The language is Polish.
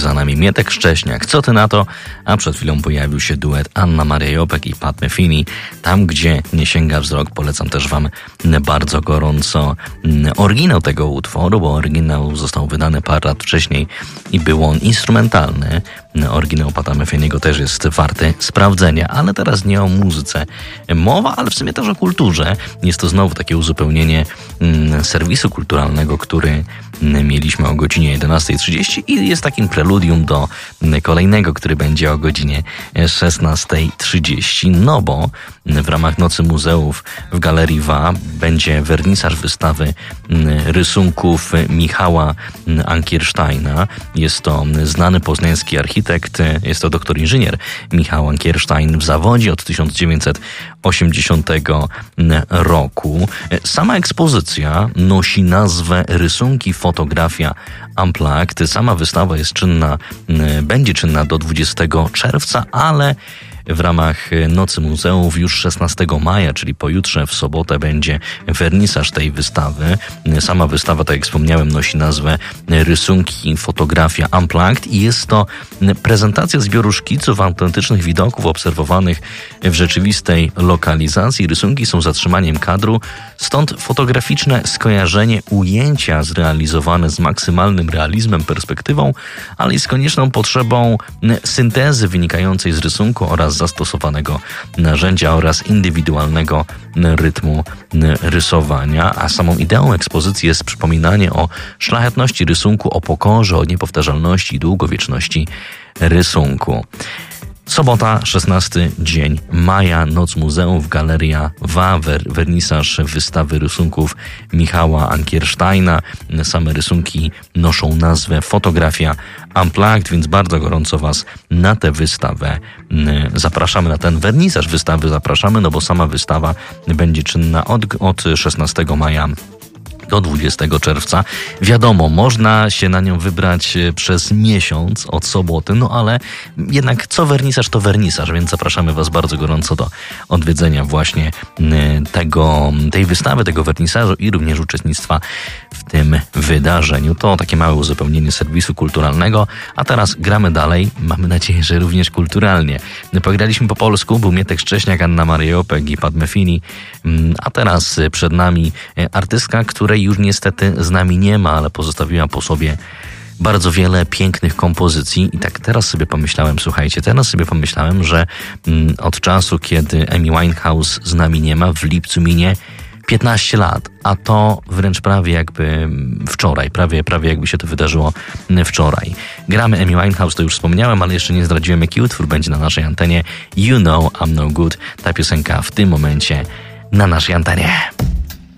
za nami Mietek Szcześniak. Co ty na to? A przed chwilą pojawił się duet Anna Maria Jopek i Pat Metheny. Tam, gdzie nie sięga wzrok, polecam też wam bardzo gorąco oryginał tego utworu, bo oryginał został wydany parę lat wcześniej i był on instrumentalny. Oryginał Pata Metheny'ego też jest warty sprawdzenia, ale teraz nie o muzyce mowa, ale w sumie też o kulturze. Jest to znowu takie uzupełnienie serwisu kulturalnego, który mieliśmy o godzinie 11:30 i jest takim preludium do kolejnego, który będzie o godzinie 16:30. No bo w ramach Nocy Muzeów w Galerii WA będzie wernisaż wystawy rysunków Michała Ankiersteina. Jest to znany poznański architekt, jest to doktor inżynier Michał Ankierstein w zawodzie od 1980 roku. Sama ekspozycja nosi nazwę Rysunki, fotografia Unplugged. Sama wystawa jest czynna, będzie czynna do 20 czerwca, ale w ramach Nocy Muzeów już 16 maja, czyli pojutrze w sobotę, będzie wernisaż tej wystawy. Sama wystawa, tak jak wspomniałem, nosi nazwę Rysunki, fotografia Unplugged i jest to prezentacja zbioru szkiców autentycznych widoków obserwowanych w rzeczywistej lokalizacji. Rysunki są zatrzymaniem kadru, stąd fotograficzne skojarzenie ujęcia zrealizowane z maksymalnym realizmem, perspektywą, ale i z konieczną potrzebą syntezy wynikającej z rysunku oraz zastosowanego narzędzia oraz indywidualnego rytmu rysowania, a samą ideą ekspozycji jest przypominanie o szlachetności rysunku, o pokorze, o niepowtarzalności i długowieczności rysunku. Sobota, 16 dzień maja, Noc Muzeów, Galeria WA, wernisaż wystawy rysunków Michała Ankiersteina. Same rysunki noszą nazwę Fotografia Unplugged, więc bardzo gorąco was na tę wystawę zapraszamy, na ten wernisaż wystawy zapraszamy, no bo sama wystawa będzie czynna od 16 maja do 20 czerwca. Wiadomo, można się na nią wybrać przez miesiąc od soboty, no ale jednak co wernisaż, to wernisaż, więc zapraszamy was bardzo gorąco do odwiedzenia właśnie tej wystawy, tego wernisażu i również uczestnictwa w tym wydarzeniu. To takie małe uzupełnienie serwisu kulturalnego, a teraz gramy dalej. Mamy nadzieję, że również kulturalnie. Pograliśmy po polsku, był Mietek Szcześniak, Anna Maria Jopek i Pat Metheny, a teraz przed nami artystka, której już niestety z nami nie ma, ale pozostawiła po sobie bardzo wiele pięknych kompozycji i tak teraz sobie pomyślałem, że od czasu, kiedy Amy Winehouse z nami nie ma, w lipcu minie 15 lat, a to wręcz prawie jakby wczoraj, prawie jakby się to wydarzyło wczoraj. Gramy Amy Winehouse, to już wspomniałem, ale jeszcze nie zdradziłem, jaki utwór będzie na naszej antenie. You Know I'm No Good, ta piosenka w tym momencie na naszej antenie.